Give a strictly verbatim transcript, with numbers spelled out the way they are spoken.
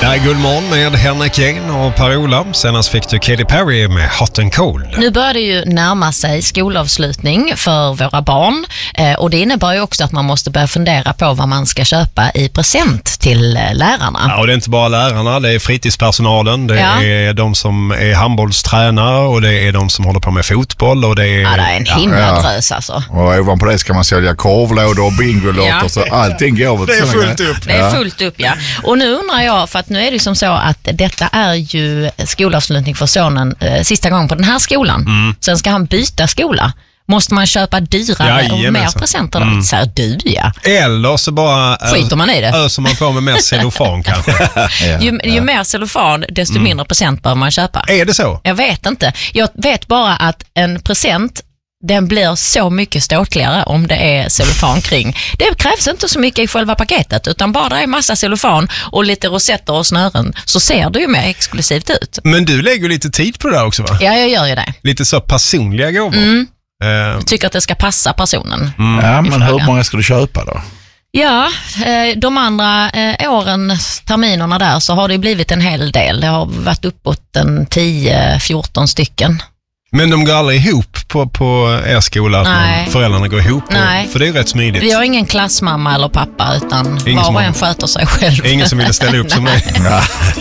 Det här är Guldmorgon med Henrik Jane och Per-Ola. Senast fick du Katy Perry med Hot and Cold. Nu börjar det ju närma sig skolavslutning för våra barn. Eh, och det innebär ju också att man måste börja fundera på vad man ska köpa i present till eh, lärarna. Ja, och det är inte bara lärarna, det är fritidspersonalen, det ja. är de som är handbollstränare och det är de som håller på med fotboll. Och det är, ja, det är en himla ja. drös alltså. Och ovanpå det ska man sälja korvlådor och bingolotter ja. så allting går. Det är fullt upp. Det är fullt upp, ja. Och nu undrar jag, för att nu är det som så att detta är ju skolavslutning för sonen eh, sista gången på den här skolan. Mm. Sen ska han byta skola. Måste man köpa dyrare ja, och mer presenter då? Mm. Så här, du ja. Eller så bara skiter man i det. Öser man på med mer cellofan kanske. ja, ju, ju ja. mer cellofan, desto mm. mindre present bör man köpa. Är det så? Jag vet inte. Jag vet bara att en present, den blir så mycket ståtligare om det är cellofan kring. Det krävs inte så mycket i själva paketet, utan bara det är massa cellofan och lite rosetter och snören, så ser det ju mer exklusivt ut. Men du lägger lite tid på det där också, va? Ja, jag gör ju det. Lite så personliga gåvor. Mm. Uh. Jag tycker att det ska passa personen. Mm. Ja, men hur många ska du köpa då? Ja, de andra åren, terminerna där, så har det blivit en hel del. Det har varit uppåt en tio fjorton stycken. Men de går aldrig ihop på, på er skola att man, föräldrarna går ihop? Nej. Och, för det är rätt smidigt. Vi har ingen klassmamma eller pappa, utan ingen var och en sköter sig själv. Ingen som vill ställa upp som mig.